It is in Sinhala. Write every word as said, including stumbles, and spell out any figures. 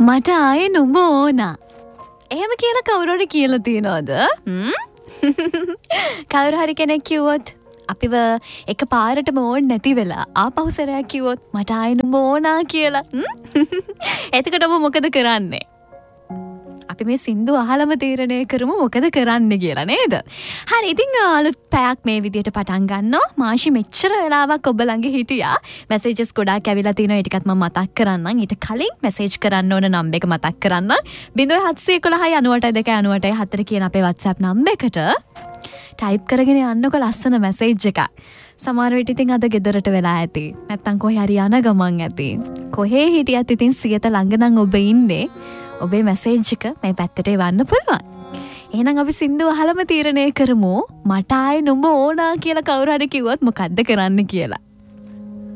මට ආයේ නුඹ ඕනා. එහෙම කියලා කවුරුහරි කියලා තියනවද? කවුරු හරි කෙනෙක් කිව්වොත් අපිව එක පාරටම ඕන් නැති වෙලා ආපහු සැරයක් කිව්වොත් මට ආයේ නුඹ ඕනා කියලා. එතකොට ඔබ මොකද කරන්නේ? අපි මේ සින්දු අහලම තීරණය කරමු මොකද කරන්න කියලා නේද? හරි ඉතින් අලුත් පැයක් මේ විදියට පටන් ගන්නවා. මාෂි මෙච්චර වෙලාවක් ඔබ ළඟ හිටියා. මැසේජස් ගොඩාක් ඇවිල්ලා තිනවා. ඒ ටිකත් මම මතක් කරන්නම්. ඊට කලින් මැසේජ් කරන්න ඕන නම්බර් එක මතක් කරන්නම්. zero seven one one nine nine two nine nine four කියන අපේ WhatsApp නම්බර් එකට ටයිප් කරගෙන යන්නකො ලස්සන මැසේජ් එකක්. සමහර විට ඉතින් අද ගෙදරට වෙලා ඇති. නැත්තම් කොහේ හරි යන ගමන් ඇති. කොහේ හිටියත් ඉතින් සියත ළඟ නම් ඔබ ඉන්නේ. ඔබේ මැසේජ් එක මේ පැත්තට එවන්න පුළුවන්. එහෙනම් අපි සින්දු අහලම තීරණය කරමු මට ආයේ නුඹ ඕනා කියලා කවුරු හරි කිව්වොත් මොකද්ද කරන්න කියලා.